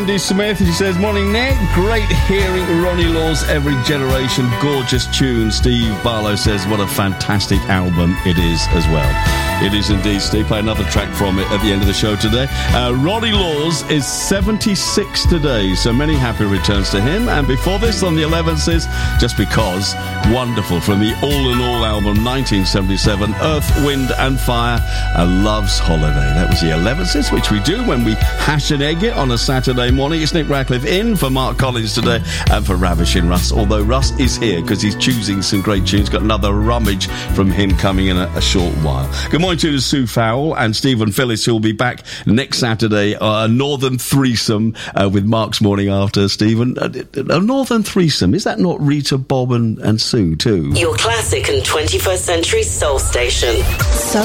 Andy Smith, she says, morning Nick, great hearing Ronnie Law's Every Generation, gorgeous tune. Steve Barlow says, what a fantastic album it is as well. It is indeed, Steve. Play another track from it at the end of the show today. Ronnie Laws is 76 today, so many happy returns to him. And before this, on the 11th is Just Because, wonderful, from the All in All album 1977, Earth, Wind and Fire, A Love's Holiday. That was the 11th, which we do when we hash and egg it on a Saturday morning. It's Nick Radcliffe in for Mark Collins today and for Ravishing Russ, although Russ is here because he's choosing some great tunes. Got another rummage from him coming in a short while. Good morning to Sue Fowle and Stephen Phillips, who will be back next Saturday. Northern Threesome with Mark's Morning After. Stephen, a Northern Threesome, is that not Rita, Bob and Sue too? Your classic and 21st century soul station.